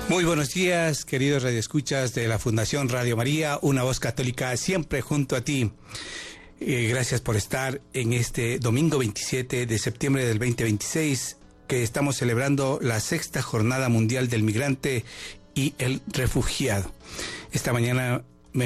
Muy buenos días, queridos radioescuchas de la Fundación Radio María, una voz católica siempre junto a ti. Gracias por estar en este domingo 27 de septiembre del 2026, que estamos celebrando la 6ª Jornada Mundial del Migrante y el Refugiado. Esta mañana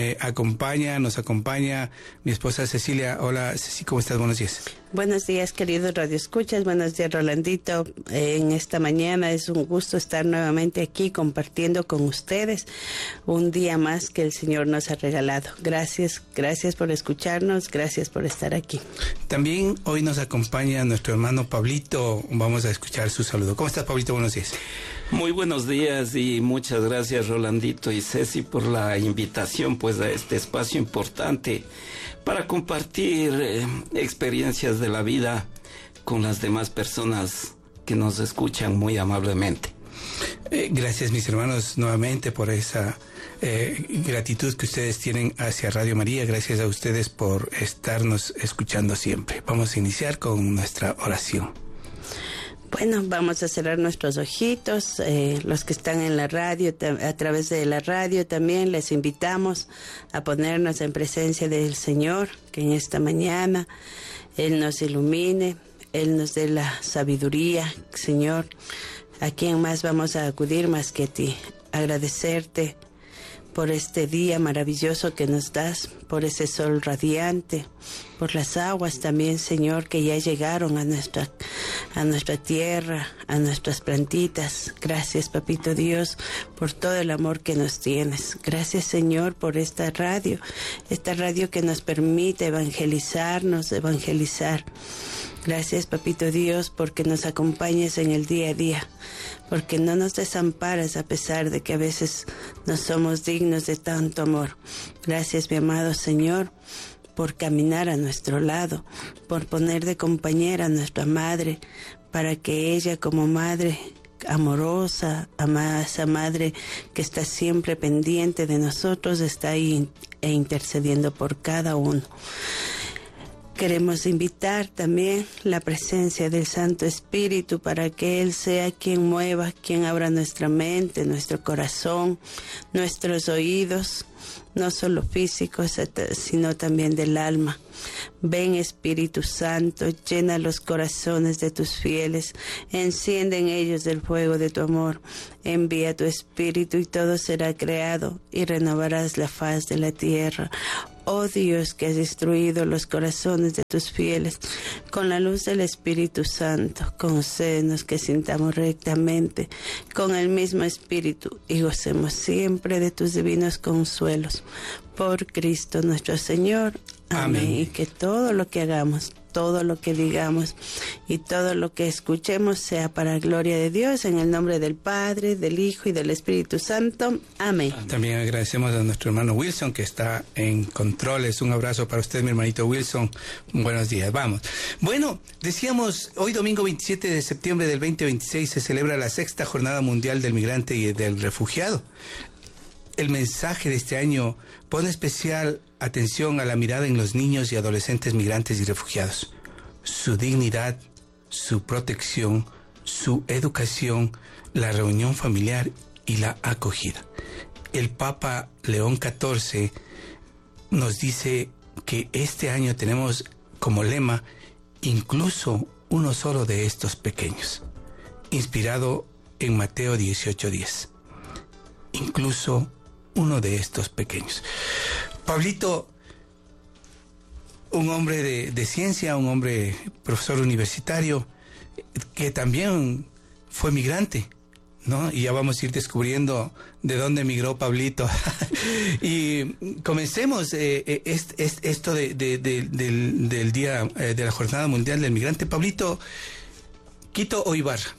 nos acompaña mi esposa Cecilia. Hola Ceci, ¿cómo estás? Buenos días. Buenos días, queridos radioescuchas. Buenos días, Rolandito. En esta mañana es un gusto estar nuevamente aquí compartiendo con ustedes un día más que el Señor nos ha regalado. Gracias por escucharnos, gracias por estar aquí. También hoy nos acompaña nuestro hermano Pablito. Vamos a escuchar su saludo. ¿Cómo estás, Pablito? Buenos días. Muy buenos días y muchas gracias, Rolandito y Ceci, por la invitación pues a este espacio importante para compartir experiencias de la vida con las demás personas que nos escuchan muy amablemente. Gracias, mis hermanos, nuevamente por esa gratitud que ustedes tienen hacia Radio María. Gracias a ustedes por estarnos escuchando siempre. Vamos a iniciar con nuestra oración. Bueno, vamos a cerrar nuestros ojitos. Los que están en la radio, a través de la radio también les invitamos a ponernos en presencia del Señor, que en esta mañana Él nos ilumine, Él nos dé la sabiduría. Señor, ¿a quién más vamos a acudir más que a ti? Agradecerte por este día maravilloso que nos das, por ese sol radiante, por las aguas también, Señor, que ya llegaron a nuestra tierra, a nuestras plantitas. Gracias, Papito Dios, por todo el amor que nos tienes. Gracias, Señor, por esta radio que nos permite evangelizar. Gracias, Papito Dios, porque nos acompañes en el día a día, porque no nos desamparas a pesar de que a veces no somos dignos de tanto amor. Gracias, mi amado Señor, por caminar a nuestro lado, por poner de compañera a nuestra madre, para que ella como madre amorosa, esa madre que está siempre pendiente de nosotros, está ahí e intercediendo por cada uno. Queremos invitar también la presencia del Santo Espíritu para que Él sea quien mueva, quien abra nuestra mente, nuestro corazón, nuestros oídos, no solo físicos, sino también del alma. Ven, Espíritu Santo, llena los corazones de tus fieles, enciende en ellos el fuego de tu amor. Envía tu Espíritu y todo será creado y renovarás la faz de la tierra. Oh Dios, que has instruido los corazones de tus fieles con la luz del Espíritu Santo, concédenos que sintamos rectamente con el mismo Espíritu y gocemos siempre de tus divinos consuelos. Por Cristo nuestro Señor. Amén. Y que todo lo que hagamos, todo lo que digamos y todo lo que escuchemos sea para gloria de Dios, en el nombre del Padre, del Hijo y del Espíritu Santo. Amén. También agradecemos a nuestro hermano Wilson, que está en controles. Un abrazo para usted, mi hermanito Wilson. Buenos días. Vamos. Bueno, decíamos, hoy domingo 27 de septiembre del 2026 se celebra la 6ª Jornada Mundial del Migrante y del Refugiado. El mensaje de este año pone especial atención a la mirada en los niños y adolescentes migrantes y refugiados, su dignidad, su protección, su educación, la reunión familiar y la acogida. El Papa León XIV nos dice que este año tenemos como lema incluso uno solo de estos pequeños, inspirado en Mateo 18:10. Incluso uno de estos pequeños. Pablito, un hombre de ciencia, un hombre profesor universitario, que también fue migrante, ¿no? Y ya vamos a ir descubriendo de dónde emigró Pablito. Y comencemos esto del día de la Jornada Mundial del Migrante. Pablito, ¿Quito o Ibarra?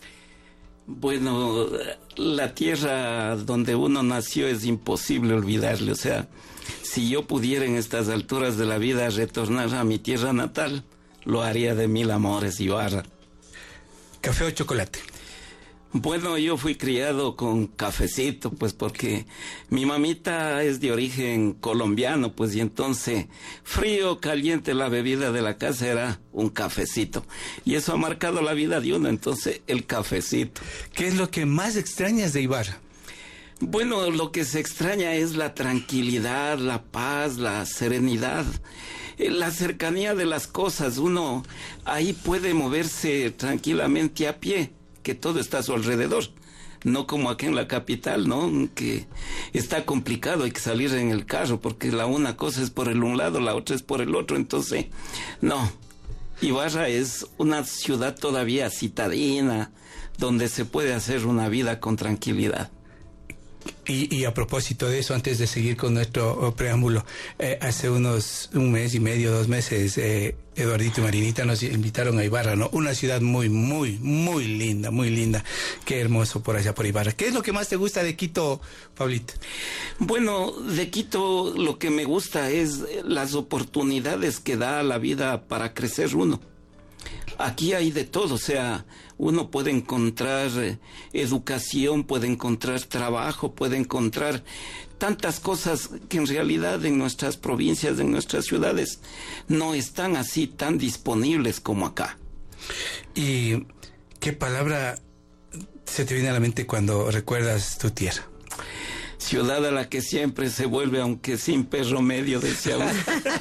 Bueno, la tierra donde uno nació es imposible olvidarle. O sea, si yo pudiera en estas alturas de la vida retornar a mi tierra natal, lo haría de mil amores, Ibarra. ¿Café o chocolate? Bueno, yo fui criado con cafecito, pues porque mi mamita es de origen colombiano, pues, y entonces frío, caliente, la bebida de la casa era un cafecito. Y eso ha marcado la vida de uno, entonces el cafecito. ¿Qué es lo que más extrañas de Ibarra? Bueno, lo que se extraña es la tranquilidad, la paz, la serenidad, la cercanía de las cosas. Uno ahí puede moverse tranquilamente a pie, que todo está a su alrededor. No como aquí en la capital, ¿no? Que está complicado, hay que salir en el carro, porque la una cosa es por el un lado, la otra es por el otro, entonces, no. Ibarra es una ciudad todavía citadina, donde se puede hacer una vida con tranquilidad. Y a propósito de eso, antes de seguir con nuestro preámbulo, hace un mes y medio, 2 meses, Eduardito y Marinita nos invitaron a Ibarra, ¿no? Una ciudad muy, muy, muy linda, muy linda. Qué hermoso por allá por Ibarra. ¿Qué es lo que más te gusta de Quito, Pablito? Bueno, de Quito lo que me gusta es las oportunidades que da la vida para crecer uno. Aquí hay de todo, o sea, uno puede encontrar educación, puede encontrar trabajo, puede encontrar tantas cosas que en realidad en nuestras provincias, en nuestras ciudades, no están así tan disponibles como acá. ¿Y qué palabra se te viene a la mente cuando recuerdas tu tierra? Ciudad a la que siempre se vuelve, aunque sin perro medio, decía uno.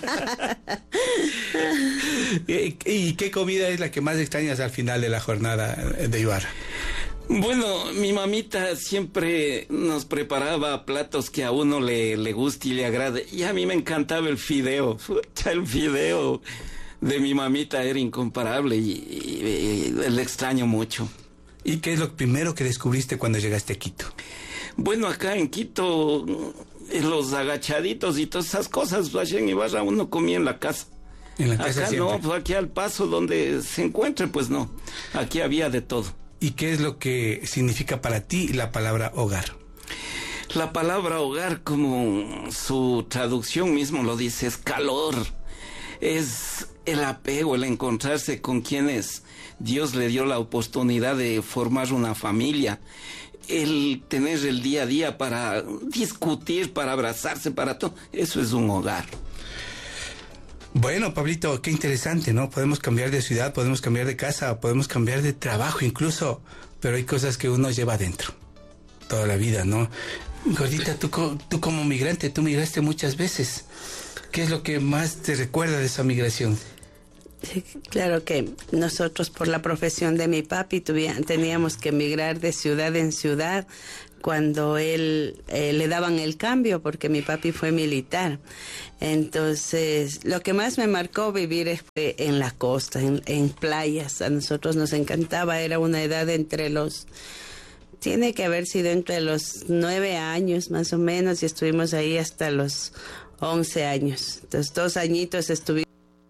¿Y qué comida es la que más extrañas al final de la jornada de Ibarra? Bueno, mi mamita siempre nos preparaba platos que a uno le guste y le agrade. Y a mí me encantaba el fideo. El fideo de mi mamita era incomparable y le extraño mucho. ¿Y qué es lo primero que descubriste cuando llegaste a Quito? Bueno, acá en Quito, los agachaditos y todas esas cosas, allá en Ibarra uno comía en la casa. En la casa acá siempre. No, pues aquí al paso donde se encuentre, pues no. Aquí había de todo. ¿Y qué es lo que significa para ti la palabra hogar? La palabra hogar, como su traducción mismo lo dice, es calor. Es el apego, el encontrarse con quienes Dios le dio la oportunidad de formar una familia. El tener el día a día para discutir, para abrazarse, para todo, eso es un hogar. Bueno, Pablito, qué interesante, ¿no? Podemos cambiar de ciudad, podemos cambiar de casa, podemos cambiar de trabajo incluso, pero hay cosas que uno lleva adentro toda la vida, ¿no? Gordita, tú como migrante, tú migraste muchas veces. ¿Qué es lo que más te recuerda de esa migración? Claro que nosotros por la profesión de mi papi teníamos que emigrar de ciudad en ciudad cuando él le daban el cambio porque mi papi fue militar. Entonces, lo que más me marcó vivir fue en la costa, en playas. A nosotros nos encantaba, era una edad tiene que haber sido entre los 9 años más o menos y estuvimos ahí hasta los 11 años. Entonces, 2 añitos estuvimos.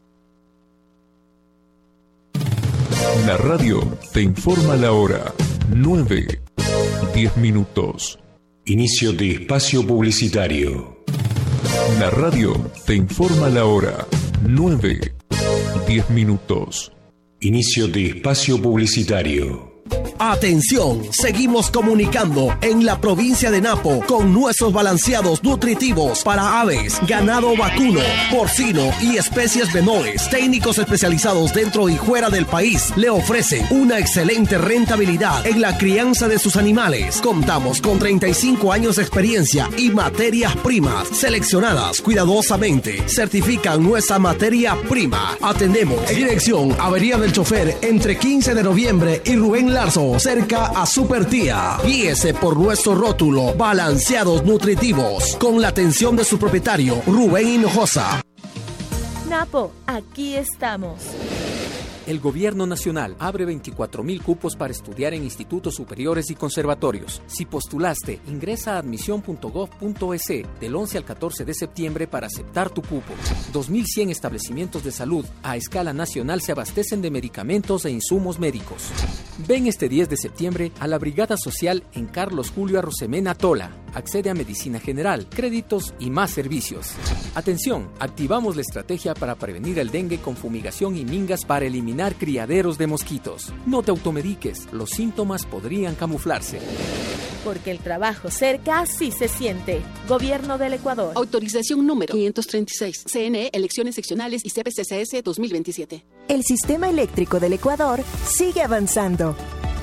La radio te informa la hora. 9:10. Inicio de espacio publicitario. La radio te informa la hora. 9:10. Inicio de espacio publicitario. Atención, seguimos comunicando en la provincia de Napo con nuestros balanceados nutritivos para aves, ganado vacuno, porcino y especies menores. Técnicos especializados dentro y fuera del país le ofrecen una excelente rentabilidad en la crianza de sus animales. Contamos con 35 años de experiencia y materias primas seleccionadas cuidadosamente. Certifican nuestra materia prima. Atendemos en dirección Avería del Chofer entre 15 de noviembre y Rubén Larzo, cerca a Supertía. Guíese por nuestro rótulo Balanceados Nutritivos con la atención de su propietario Rubén Hinojosa. Napo, aquí estamos. El Gobierno Nacional abre 24.000 cupos para estudiar en institutos superiores y conservatorios. Si postulaste, ingresa a admisión.gov.es del 11 al 14 de septiembre para aceptar tu cupo. 2.100 establecimientos de salud a escala nacional se abastecen de medicamentos e insumos médicos. Ven este 10 de septiembre a la Brigada Social en Carlos Julio Arrosemena Tola. Accede a medicina general, créditos y más servicios. Atención, activamos la estrategia para prevenir el dengue con fumigación y mingas para eliminar criaderos de mosquitos. No te automediques, los síntomas podrían camuflarse. Porque el trabajo cerca sí se siente. Gobierno del Ecuador. Autorización número 536. CNE, elecciones seccionales y CPCCS 2027. El sistema eléctrico del Ecuador sigue avanzando.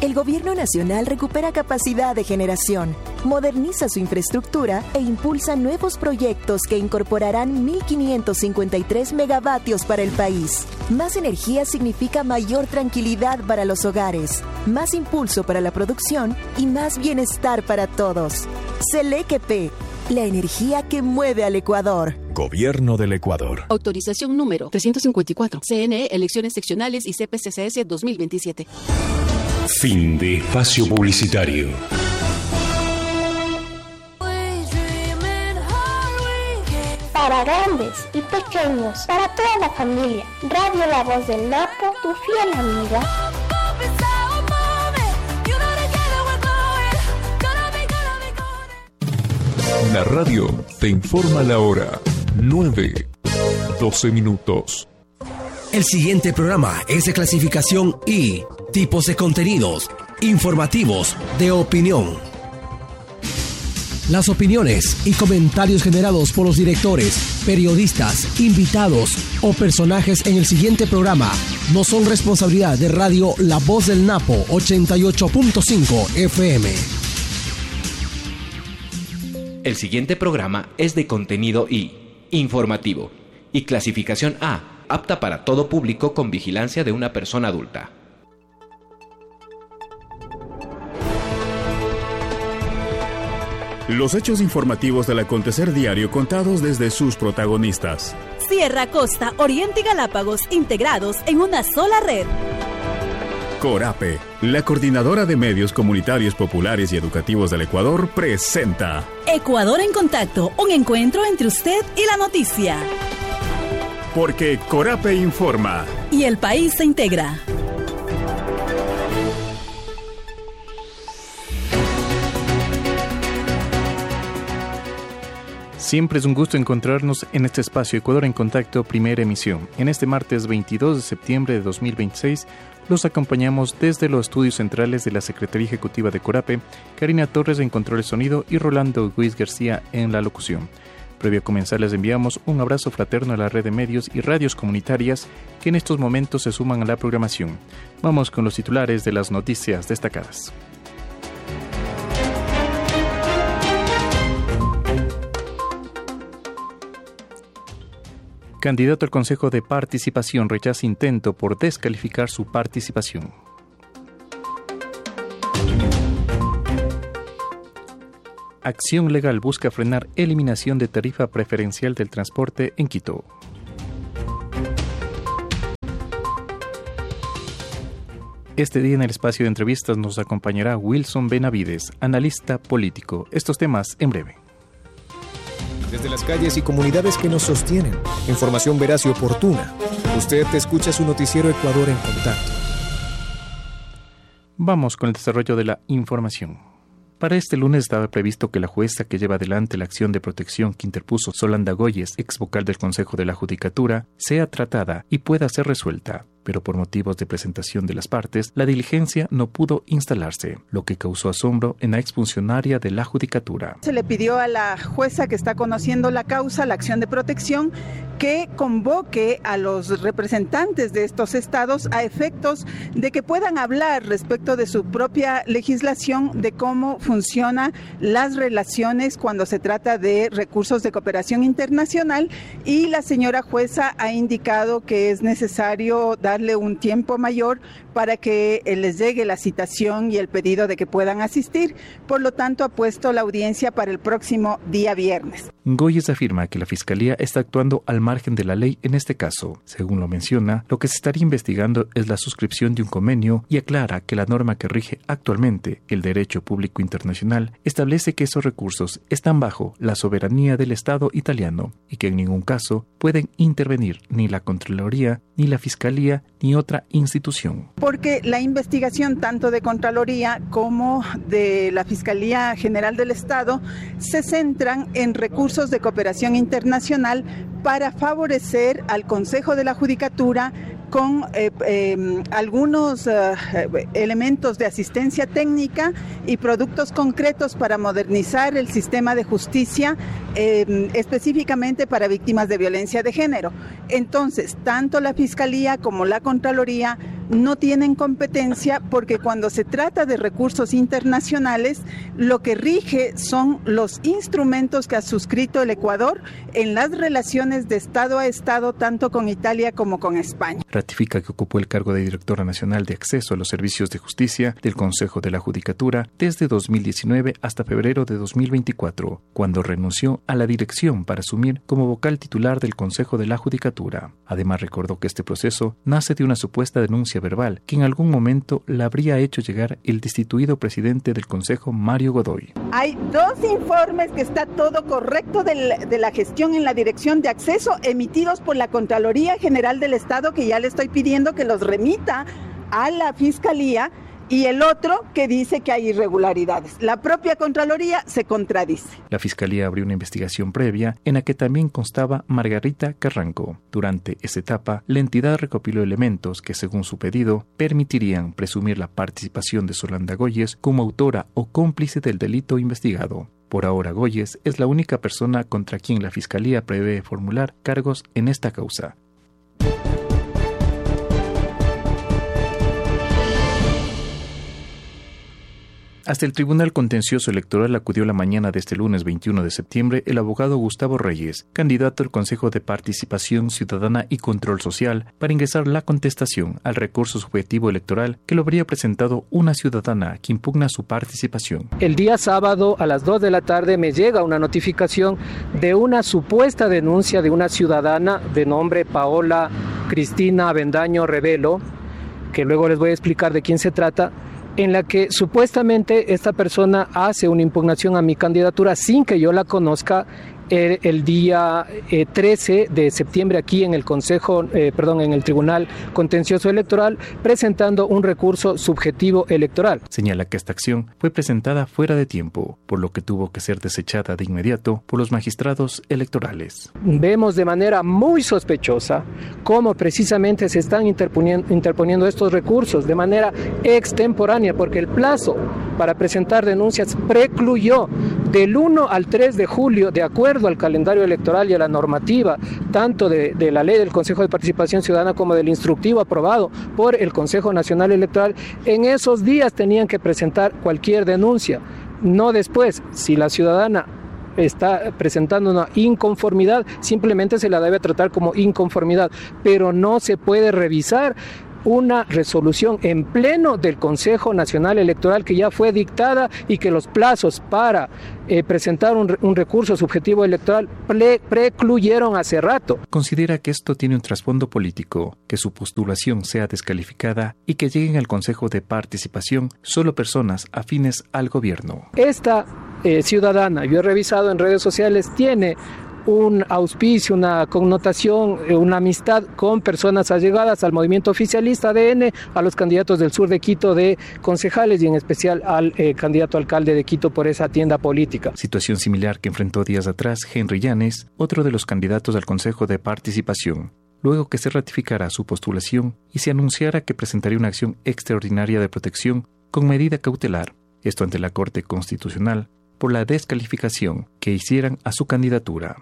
El Gobierno Nacional recupera capacidad de generación, moderniza su infraestructura e impulsa nuevos proyectos que incorporarán 1.553 megavatios para el país. Más energía significa mayor tranquilidad para los hogares, más impulso para la producción y más bienestar para todos. Selequep, la energía que mueve al Ecuador. Gobierno del Ecuador. Autorización número 354. CNE, elecciones seccionales y CPCCS 2027. Fin de espacio publicitario. Para grandes y pequeños, para toda la familia, Radio La Voz del Napo, tu fiel amiga. La radio te informa la hora. 9:12 minutos. El siguiente programa es de clasificación I, tipos de contenidos, informativos, de opinión. Las opiniones y comentarios generados por los directores, periodistas, invitados o personajes en el siguiente programa no son responsabilidad de Radio La Voz del Napo 88.5 FM. El siguiente programa es de contenido I, informativo, y clasificación A, apta para todo público con vigilancia de una persona adulta. Los hechos informativos del acontecer diario contados desde sus protagonistas. Sierra, Costa, Oriente y Galápagos integrados en una sola red. Corape, la coordinadora de medios comunitarios populares y educativos del Ecuador, presenta Ecuador en Contacto, un encuentro entre usted y la noticia. Porque Corape informa. Y el país se integra. Siempre es un gusto encontrarnos en este espacio Ecuador en Contacto, primera emisión. En este martes 22 de septiembre de 2026, los acompañamos desde los estudios centrales de la Secretaría Ejecutiva de Corape, Karina Torres en control de sonido y Rolando Luis García en la locución. Previo a comenzar, les enviamos un abrazo fraterno a la red de medios y radios comunitarias que en estos momentos se suman a la programación. Vamos con los titulares de las noticias destacadas. Candidato al Consejo de Participación rechaza intento por descalificar su participación. Acción Legal busca frenar eliminación de tarifa preferencial del transporte en Quito. Este día en el espacio de entrevistas nos acompañará Wilson Benavides, analista político. Estos temas en breve. Desde las calles y comunidades que nos sostienen, información veraz y oportuna. Usted escucha su noticiero Ecuador en Contacto. Vamos con el desarrollo de la información. Para este lunes estaba previsto que la jueza que lleva adelante la acción de protección que interpuso Solanda Goyes, ex vocal del Consejo de la Judicatura, sea tratada y pueda ser resuelta. Pero por motivos de presentación de las partes, la diligencia no pudo instalarse, lo que causó asombro en la exfuncionaria de la Judicatura. Se le pidió a la jueza que está conociendo la causa, la acción de protección, que convoque a los representantes de estos estados a efectos de que puedan hablar respecto de su propia legislación, de cómo funcionan las relaciones cuando se trata de recursos de cooperación internacional, y la señora jueza ha indicado que es necesario darle un tiempo mayor para que les llegue la citación y el pedido de que puedan asistir. Por lo tanto, ha puesto la audiencia para el próximo día viernes. Goyes afirma que la Fiscalía está actuando al margen de la ley en este caso. Según lo menciona, lo que se estaría investigando es la suscripción de un convenio y aclara que la norma que rige actualmente, el derecho público internacional, establece que esos recursos están bajo la soberanía del Estado italiano y que en ningún caso pueden intervenir ni la Contraloría, ni la Fiscalía, ni otra institución. Porque la investigación tanto de Contraloría como de la Fiscalía General del Estado se centran en recursos de cooperación internacional para favorecer al Consejo de la Judicatura con algunos elementos de asistencia técnica y productos concretos para modernizar el sistema de justicia, específicamente para víctimas de violencia de género. Entonces, tanto la Fiscalía como la Contraloría no tienen competencia porque cuando se trata de recursos internacionales, lo que rige son los instrumentos que ha suscrito el Ecuador en las relaciones de Estado a Estado, tanto con Italia como con España. Ratifica que ocupó el cargo de Directora Nacional de Acceso a los Servicios de Justicia del Consejo de la Judicatura desde 2019 hasta febrero de 2024, cuando renunció a la dirección para asumir como vocal titular del Consejo de la Judicatura. Además, recordó que este proceso nace de una supuesta denuncia verbal que en algún momento la habría hecho llegar el destituido presidente del Consejo, Mario Godoy. Hay 2 informes que está todo correcto de la gestión en la Dirección de Acceso emitidos por la Contraloría General del Estado, que ya le estoy pidiendo que los remita a la Fiscalía, y el otro que dice que hay irregularidades. La propia Contraloría se contradice. La Fiscalía abrió una investigación previa en la que también constaba Margarita Carranco. Durante esa etapa, la entidad recopiló elementos que, según su pedido, permitirían presumir la participación de Solanda Goyes como autora o cómplice del delito investigado. Por ahora, Goyes es la única persona contra quien la Fiscalía prevé formular cargos en esta causa. Hasta el Tribunal Contencioso Electoral acudió la mañana de este lunes 21 de septiembre el abogado Gustavo Reyes, candidato al Consejo de Participación Ciudadana y Control Social, para ingresar la contestación al recurso subjetivo electoral que lo habría presentado una ciudadana que impugna su participación. El día sábado a las 2 de la tarde me llega una notificación de una supuesta denuncia de una ciudadana de nombre Paola Cristina Avendaño Revelo, que luego les voy a explicar de quién se trata, en la que supuestamente esta persona hace una impugnación a mi candidatura sin que yo la conozca el día 13 de septiembre aquí en el en el Tribunal Contencioso Electoral, presentando un recurso subjetivo electoral. Señala que esta acción fue presentada fuera de tiempo, por lo que tuvo que ser desechada de inmediato por los magistrados electorales. Vemos de manera muy sospechosa cómo precisamente se están interponiendo estos recursos de manera extemporánea, porque el plazo para presentar denuncias precluyó del 1 al 3 de julio, de acuerdo al calendario electoral y a la normativa, tanto de la ley del Consejo de Participación Ciudadana como del instructivo aprobado por el Consejo Nacional Electoral. En esos días tenían que presentar cualquier denuncia, no después. Si la ciudadana está presentando una inconformidad, simplemente se la debe tratar como inconformidad, pero no se puede revisar una resolución en pleno del Consejo Nacional Electoral que ya fue dictada y que los plazos para presentar un recurso subjetivo electoral precluyeron hace rato. Considera que esto tiene un trasfondo político, que su postulación sea descalificada y que lleguen al Consejo de Participación solo personas afines al gobierno. Esta ciudadana, yo he revisado en redes sociales, tiene un auspicio, una connotación, una amistad con personas allegadas al movimiento oficialista ADN, a los candidatos del sur de Quito de concejales y en especial al candidato alcalde de Quito por esa tienda política. Situación similar que enfrentó días atrás Henry Llanes, otro de los candidatos al Consejo de Participación, luego que se ratificara su postulación y se anunciara que presentaría una acción extraordinaria de protección con medida cautelar, esto ante la Corte Constitucional, por la descalificación que hicieran a su candidatura.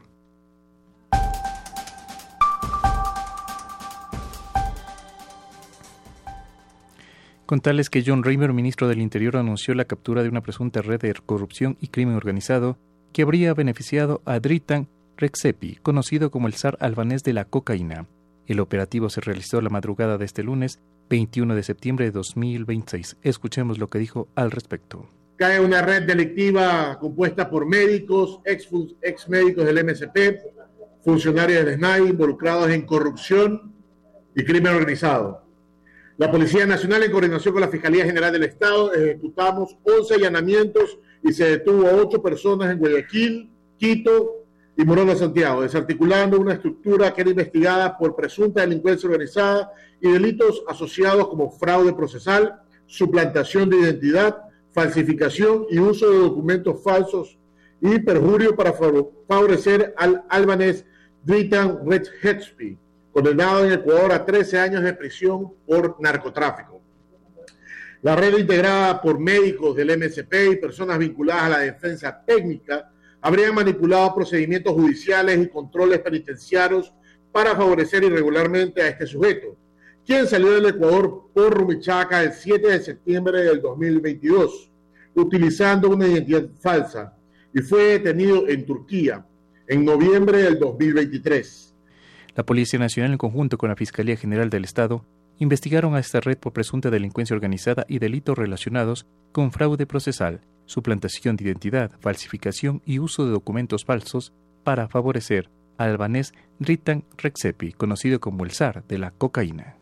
Contarles que John Raymer, ministro del Interior, anunció la captura de una presunta red de corrupción y crimen organizado que habría beneficiado a Dritan Rexepi, conocido como el zar albanés de la cocaína. El operativo se realizó la madrugada de este lunes, 21 de septiembre de 2026. Escuchemos lo que dijo al respecto. Cae una red delictiva compuesta por médicos, ex médicos del MSP, funcionarios del SNAI involucrados en corrupción y crimen organizado. La Policía Nacional, en coordinación con la Fiscalía General del Estado, ejecutamos 11 allanamientos y se detuvo a 8 personas en Guayaquil, Quito y Morón de Santiago, desarticulando una estructura que era investigada por presunta delincuencia organizada y delitos asociados como fraude procesal, suplantación de identidad, falsificación y uso de documentos falsos y perjurio para favorecer al albanés Dritan Rexepi, condenado en Ecuador a 13 años de prisión por narcotráfico. La red, integrada por médicos del MSP y personas vinculadas a la defensa técnica, habrían manipulado procedimientos judiciales y controles penitenciarios para favorecer irregularmente a este sujeto, quien salió del Ecuador por Rumichaca el 7 de septiembre del 2022, utilizando una identidad falsa, y fue detenido en Turquía en noviembre del 2023. La Policía Nacional, en conjunto con la Fiscalía General del Estado, investigaron a esta red por presunta delincuencia organizada y delitos relacionados con fraude procesal, suplantación de identidad, falsificación y uso de documentos falsos para favorecer al albanés Dritan Rexepi, conocido como el zar de la cocaína.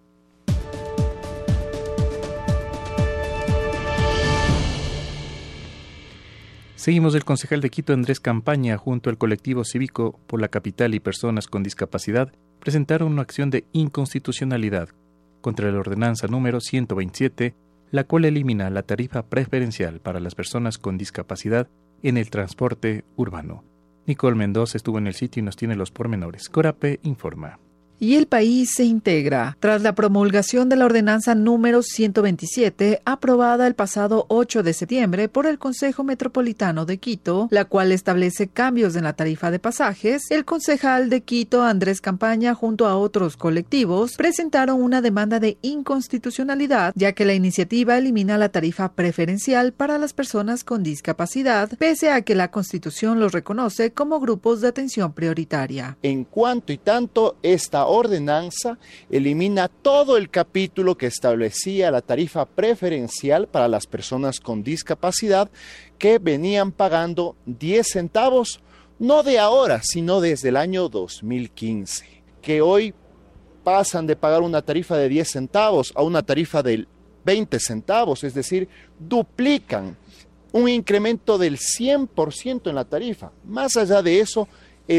Seguimos. El concejal de Quito, Andrés Campaña, junto al colectivo cívico por la capital y personas con discapacidad, presentaron una acción de inconstitucionalidad contra la ordenanza número 127, la cual elimina la tarifa preferencial para las personas con discapacidad en el transporte urbano. Nicole Mendoza estuvo en el sitio y nos tiene los pormenores. Corape informa. Y el país se integra tras la promulgación de la ordenanza número 127, aprobada el pasado 8 de septiembre por el Consejo Metropolitano de Quito, la cual establece cambios en la tarifa de pasajes. El concejal de Quito, Andrés Campaña, junto a otros colectivos, presentaron una demanda de inconstitucionalidad, ya que la iniciativa elimina la tarifa preferencial para las personas con discapacidad, pese a que la Constitución los reconoce como grupos de atención prioritaria. En cuanto y tanto, esta ordenanza elimina todo el capítulo que establecía la tarifa preferencial para las personas con discapacidad que venían pagando 10 centavos, no de ahora, sino desde el año 2015, que hoy pasan de pagar una tarifa de 10 centavos a una tarifa de 20 centavos, es decir, duplican un incremento del 100% en la tarifa. Más allá de eso,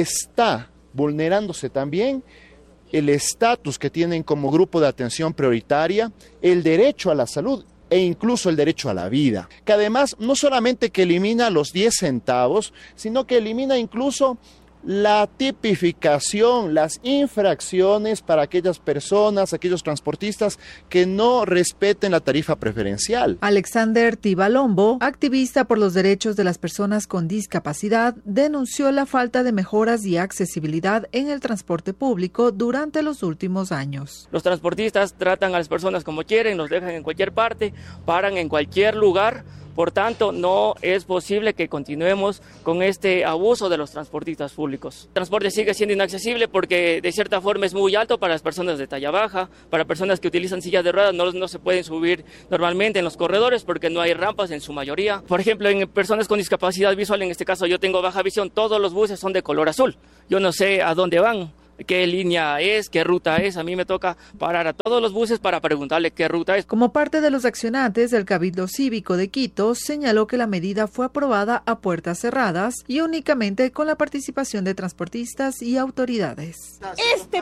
está vulnerándose también el estatus que tienen como grupo de atención prioritaria, el derecho a la salud e incluso el derecho a la vida, que además no solamente que elimina los 10 centavos, sino que elimina incluso la tipificación, las infracciones para aquellas personas, aquellos transportistas que no respeten la tarifa preferencial. Alexander Tibalombo, activista por los derechos de las personas con discapacidad, denunció la falta de mejoras y accesibilidad en el transporte público durante los últimos años. Los transportistas tratan a las personas como quieren, los dejan en cualquier parte, paran en cualquier lugar. Por tanto, no es posible que continuemos con este abuso de los transportistas públicos. El transporte sigue siendo inaccesible porque de cierta forma es muy alto para las personas de talla baja, para personas que utilizan sillas de ruedas no se pueden subir normalmente en los corredores porque no hay rampas en su mayoría. Por ejemplo, en personas con discapacidad visual, en este caso yo tengo baja visión, todos los buses son de color azul. Yo no sé a dónde van, qué línea es, qué ruta es. A mí me toca parar a todos los buses para preguntarle qué ruta es. Como parte de los accionantes, el Cabildo Cívico de Quito señaló que la medida fue aprobada a puertas cerradas y únicamente con la participación de transportistas y autoridades. Este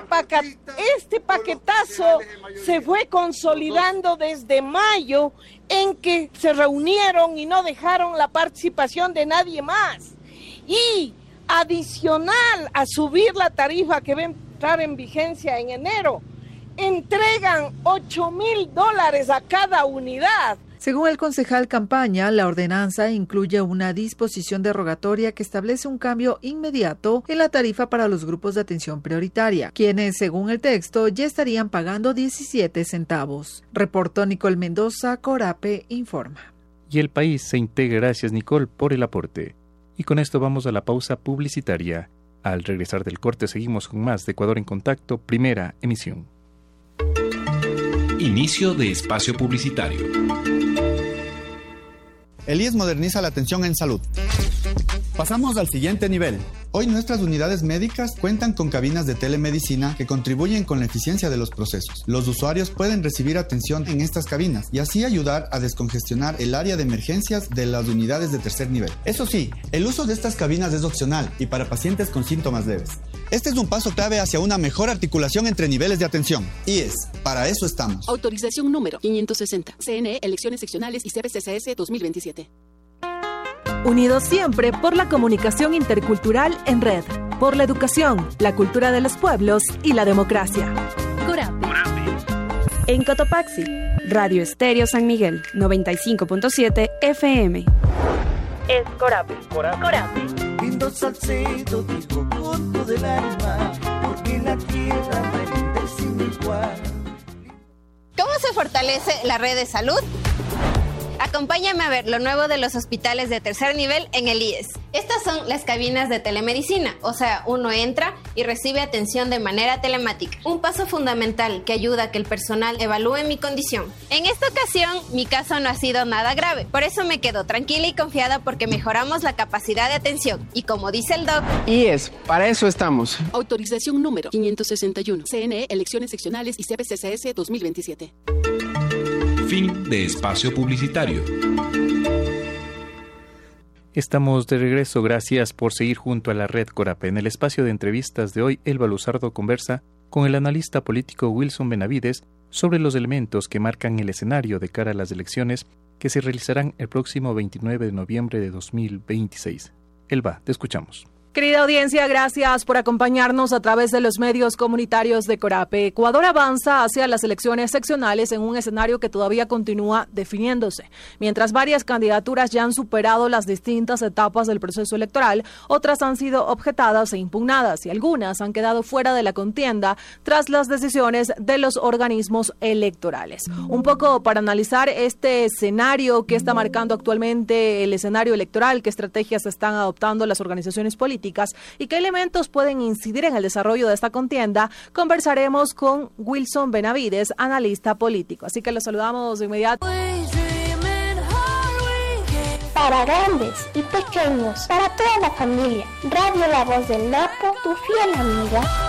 paquetazo se fue consolidando desde mayo, en que se reunieron y no dejaron la participación de nadie más. Y adicional a subir la tarifa que va a entrar en vigencia en enero, entregan $8,000 a cada unidad. Según el concejal Campaña, la ordenanza incluye una disposición derogatoria que establece un cambio inmediato en la tarifa para los grupos de atención prioritaria, quienes, según el texto, ya estarían pagando 17 centavos. Reportó Nicole Mendoza, Corape informa. Y el país se integra. Gracias, Nicole, por el aporte. Y con esto vamos a la pausa publicitaria. Al regresar del corte seguimos con más de Ecuador en Contacto, primera emisión. Inicio de espacio publicitario. El IES moderniza la atención en salud. Pasamos al siguiente nivel. Hoy nuestras unidades médicas cuentan con cabinas de telemedicina que contribuyen con la eficiencia de los procesos. Los usuarios pueden recibir atención en estas cabinas y así ayudar a descongestionar el área de emergencias de las unidades de tercer nivel. Eso sí, el uso de estas cabinas es opcional y para pacientes con síntomas leves. Este es un paso clave hacia una mejor articulación entre niveles de atención. IES, para eso estamos. Autorización número 560. CNE, Elecciones Seccionales y CPCCS 2027. Unidos siempre por la comunicación intercultural en red, por la educación, la cultura de los pueblos y la democracia. Corape. En Cotopaxi, Radio Estéreo San Miguel, 95.7 FM. Es Corape. Corape. Lindo Salcedo, dijo goto del alma, porque la tierra vale sin igual. se fortalece la red de salud? Acompáñame a ver lo nuevo de los hospitales de tercer nivel en el IES. Estas son las cabinas de telemedicina, o sea, uno entra y recibe atención de manera telemática. Un paso fundamental que ayuda a que el personal evalúe mi condición. En esta ocasión, mi caso no ha sido nada grave, por eso me quedo tranquila y confiada porque mejoramos la capacidad de atención. Y como dice el doc... IES, para eso estamos. Autorización número 561. CNE, elecciones seccionales y CPCCS 2027. Fin de espacio publicitario. Estamos de regreso, gracias por seguir junto a la red Corape. En el espacio de entrevistas de hoy, Elba Luzardo conversa con el analista político Wilson Benavides sobre los elementos que marcan el escenario de cara a las elecciones que se realizarán el próximo 29 de noviembre de 2026. Elba, te escuchamos. Querida audiencia, gracias por acompañarnos a través de los medios comunitarios de Corape. Ecuador avanza hacia las elecciones seccionales en un escenario que todavía continúa definiéndose. Mientras varias candidaturas ya han superado las distintas etapas del proceso electoral, otras han sido objetadas e impugnadas y algunas han quedado fuera de la contienda tras las decisiones de los organismos electorales. Un poco para analizar este escenario que está marcando actualmente el escenario electoral, qué estrategias están adoptando las organizaciones políticas y qué elementos pueden incidir en el desarrollo de esta contienda, conversaremos con Wilson Benavides, analista político. Así que los saludamos de inmediato. Para grandes y pequeños, para toda la familia, Radio La Voz del Napo, tu fiel amiga.